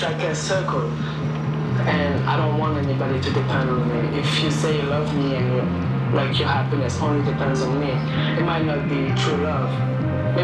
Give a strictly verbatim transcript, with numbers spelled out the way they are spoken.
it's like a circle, and I don't want anybody to depend on me. If you say you love me and you, like your happiness only depends on me, it might not be true love.